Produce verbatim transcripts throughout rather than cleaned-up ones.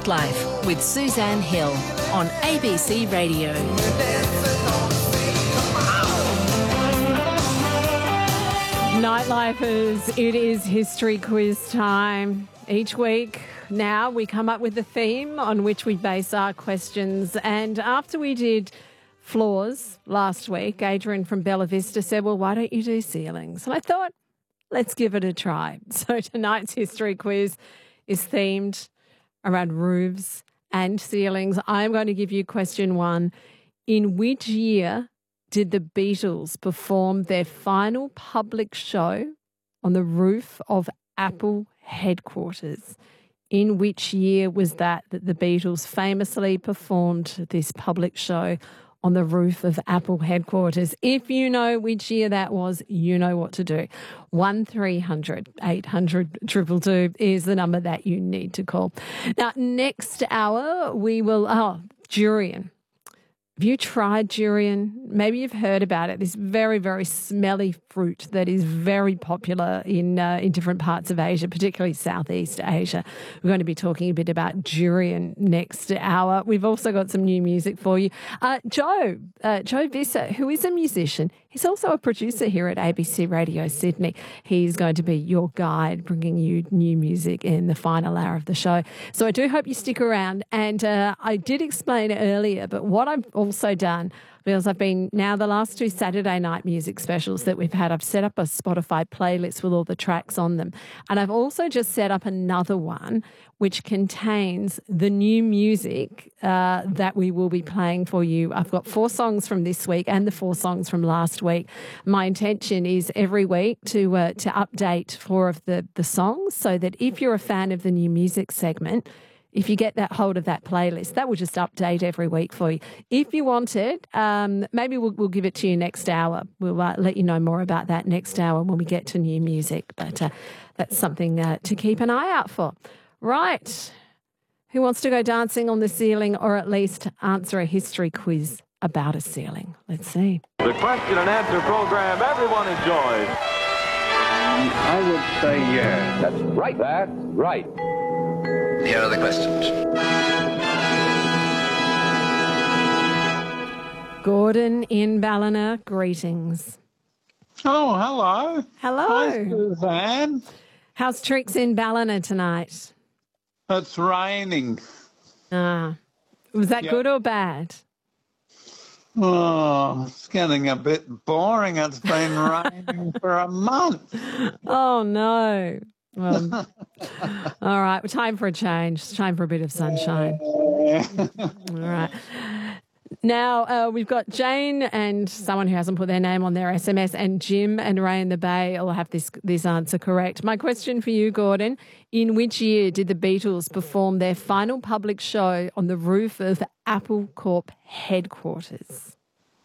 Nightlife with Suzanne Hill on A B C Radio. Nightlifers, it is history quiz time. Each week now we come up with a theme on which we base our questions, and after we did floors last week, Adrian from Bella Vista said, well, why don't you do ceilings? And I thought, let's give it a try. So tonight's history quiz is themed around roofs and ceilings. I'm going to give you question one. In which year did the Beatles perform their final public show on the roof of Apple headquarters? In which year was that that the Beatles famously performed this public show on the roof of Apple headquarters? If you know which year that was, you know what to do. one three hundred eight hundred two two two is the number that you need to call. Now, next hour, we will, oh, durian. Have you tried durian? Maybe you've heard about it. This very, very smelly fruit that is very popular in uh, in different parts of Asia, particularly Southeast Asia. We're going to be talking a bit about durian next hour. We've also got some new music for you. Uh, Joe, uh, Joe Visser, who is a musician, he's also a producer here at A B C Radio Sydney. He's going to be your guide, bringing you new music in the final hour of the show. So I do hope you stick around. And uh, I did explain earlier, but what I've also done, because I've been now the last two Saturday night music specials that we've had, I've set up a Spotify playlist with all the tracks on them. And I've also just set up another one which contains the new music uh, that we will be playing for you. I've got four songs from this week and the four songs from last week. My intention is every week to uh, to update four of the, the songs, so that if you're a fan of the new music segment, if you get that hold of that playlist, that will just update every week for you. If you want it, um, maybe we'll, we'll give it to you next hour. We'll uh, let you know more about that next hour when we get to new music. But uh, that's something uh, to keep an eye out for. Right. Who wants to go dancing on the ceiling, or at least answer a history quiz about a ceiling? Let's see. The question and answer program everyone enjoys. I would say yes. That's right. That's right. Here are the questions. Gordon in Ballina, greetings. Oh, hello. Hello. Hi, Suzanne. How's Tricks in Ballina tonight? It's raining. Ah, was that Yeah. good or bad? Oh, it's getting a bit boring. It's been raining for a month. Oh, no. Well, all right. Well, time for a change. It's time for a bit of sunshine. All right. Now, uh, we've got Jane and someone who hasn't put their name on their S M S, and Jim and Ray in the Bay will have this, this answer correct. My question for you, Gordon, in which year did the Beatles perform their final public show on the roof of Apple Corp headquarters?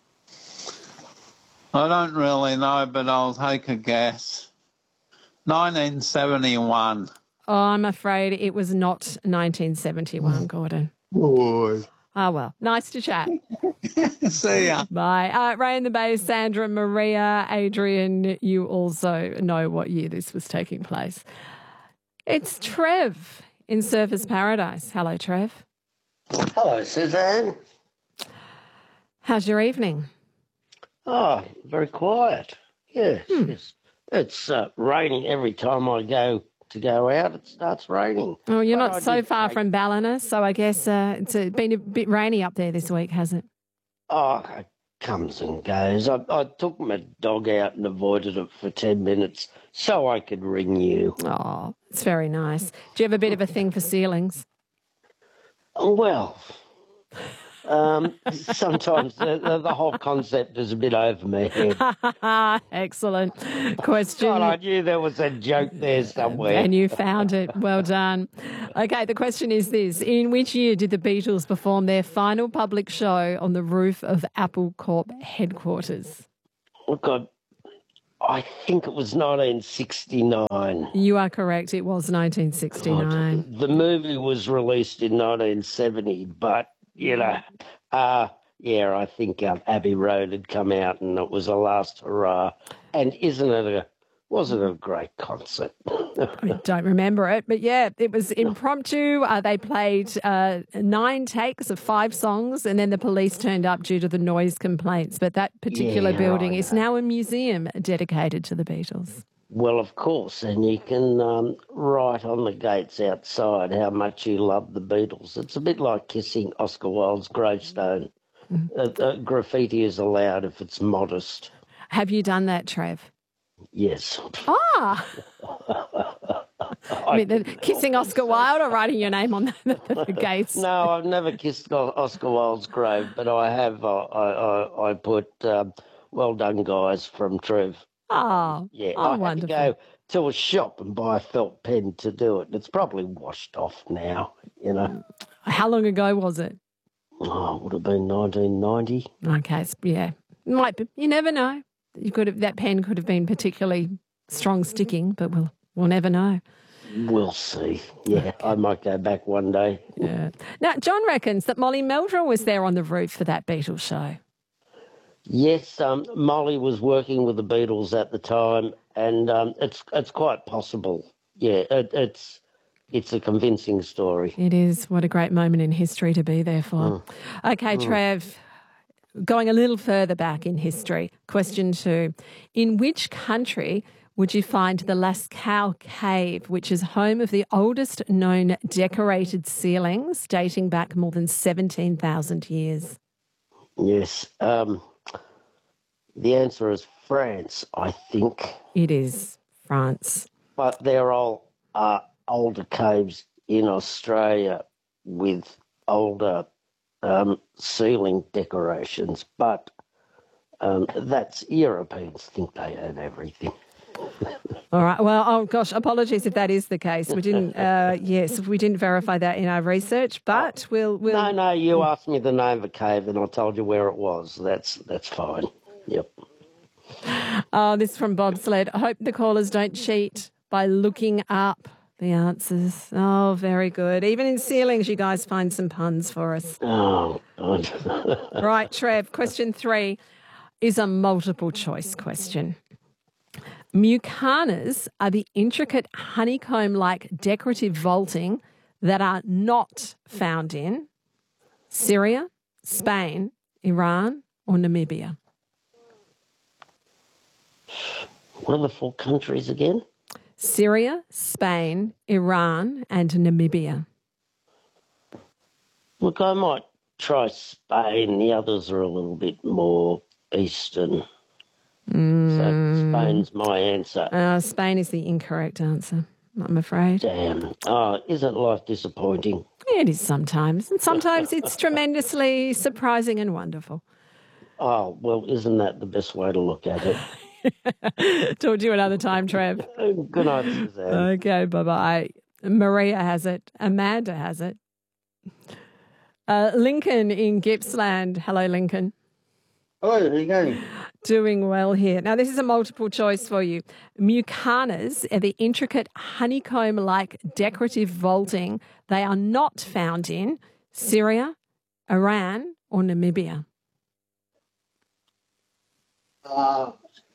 I don't really know, but I'll take a guess. nineteen seventy-one. Oh, I'm afraid it was not nineteen seventy-one, Gordon. Boy. Oh, well, nice to chat. See ya. Bye. Uh, Ray in the Bay, Sandra, Maria, Adrian, you also know what year this was taking place. It's Trev in Surfers Paradise. Hello, Trev. Hello, Suzanne. How's your evening? Oh, very quiet. Yes, Hmm. yes. It's uh, raining every time I go to go out. It starts raining. Oh, you're But not I so did far take- from Ballina, so I guess uh, it's uh been a bit rainy up there this week, hasn't it? Oh, it comes and goes. I, I took my dog out and avoided it for ten minutes so I could ring you. Oh, it's very nice. Do you have a bit of a thing for ceilings? Oh, well, um, sometimes the, the, the whole concept is a bit over my head. Excellent question. God, I knew there was a joke there somewhere. And you found it. Well done. Okay, the question is this. In which year did the Beatles perform their final public show on the roof of Apple Corp headquarters? Look, I, I think it was nineteen sixty-nine. You are correct. It was nineteen sixty-nine. God, the movie was released in nineteen seventy, but, you know, uh, yeah, I think um, Abbey Road had come out and it was a last hurrah. And isn't it a Was it a great concert? I don't remember it, but yeah, it was impromptu. Uh, they played uh, nine takes of five songs, and then the police turned up due to the noise complaints. But that particular Yeah, building I is know. now a museum dedicated to the Beatles. Well, of course, and you can um, write on the gates outside how much you love the Beatles. It's a bit like kissing Oscar Wilde's gravestone. Mm-hmm. Uh, uh, graffiti is allowed if it's modest. Have you done that, Trev? Yes. Ah, I mean, the, kissing Oscar Wilde or writing your name on the, the, the gates? No, I've never kissed O- Oscar Wilde's grave, but I have. Uh, I, I I put um, "Well done, guys" from Trev. Oh, Yeah, oh I had wonderful. to go to a shop and buy a felt pen to do it. It's probably washed off now. You know, How long ago was it? oh, it would have been nineteen ninety. Okay, so, yeah, might be. You never know. You could have that pen could have been particularly strong sticking, but we'll we'll never know. We'll see. Yeah, I might go back one day. Yeah. Now, John reckons that Molly Meldrew was there on the roof for that Beatles show. Yes, um, Molly was working with the Beatles at the time, and um, it's it's quite possible. Yeah, it, it's it's a convincing story. It is. What a great moment in history to be there for. Okay, Trev, going a little further back in history, question two. In which country would you find the Lascaux Cave, which is home of the oldest known decorated ceilings dating back more than seventeen thousand years? Yes. Um, the answer is France, I think. It is France. But there are uh, older caves in Australia with older um, ceiling decorations, but um, that's Europeans think they own everything. All right. Well, oh gosh, apologies if that is the case. We didn't. Uh, yes, we didn't verify that in our research, but we'll. we'll No, no, you asked me the name of a cave and I told you where it was. That's that's fine. Yep. Oh, this is from Bobsled. I hope the callers don't cheat by looking up the answers. Oh, very good. Even in ceilings, you guys find some puns for us. Oh, God. Right, Trev. Question three is a multiple choice question. Mucanas are the intricate honeycomb-like decorative vaulting that are not found in Syria, Spain, Iran, or Namibia. What are the four countries again? Syria, Spain, Iran, and Namibia. Look, I might try Spain. The others are a little bit more eastern. Mm. So Spain's my answer. Uh, Spain is the incorrect answer, I'm afraid. Damn. Oh, isn't life disappointing? It is sometimes, and sometimes it's tremendously surprising and wonderful. Oh, well, isn't that the best way to look at it? Talk to you another time, Trev. Good night, Suzanne. Okay, bye-bye. Maria has it. Amanda has it. Uh, Lincoln in Gippsland. Hello, Lincoln. Hello, how are you going? Doing well here. Now, this is a multiple choice for you. Mucanas are the intricate honeycomb-like decorative vaulting. They are not found in Syria, Iran, or Namibia. Uh,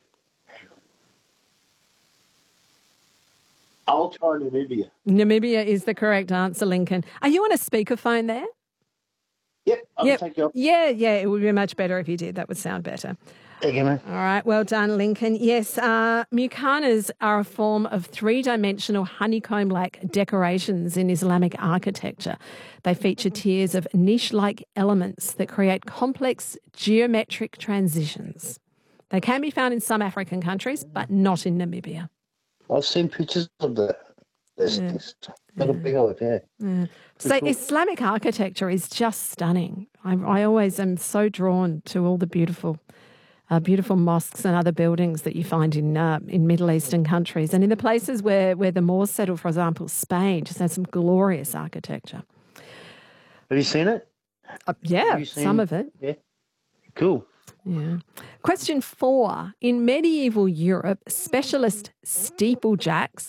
I'll try Namibia. Namibia is the correct answer, Lincoln. Are you on a speakerphone there? Yep, I'll Yep. take you up. Yeah, yeah, it would be much better if you did. That would sound better. There you go, man. All right, well done, Lincoln. Yes, uh, mucanas are a form of three-dimensional honeycomb-like decorations in Islamic architecture. They feature tiers of niche-like elements that create complex geometric transitions. They can be found in some African countries, but not in Namibia. I've seen pictures of that. There's Yeah. this got a big old yeah. Yeah. So Islamic architecture is just stunning. I, I always am so drawn to all the beautiful, uh, beautiful mosques and other buildings that you find in uh, in Middle Eastern countries, and in the places where where the Moors settled. For example, Spain just has some glorious architecture. Have you seen it? Uh, yeah, Have you seen- some of it. Yeah. Cool. Yeah. Question four. In medieval Europe, specialist steeplejacks